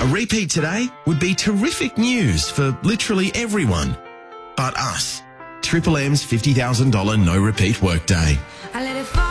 A repeat today would be terrific news for literally everyone but us. Triple M's $50,000 no repeat workday. I let it fall.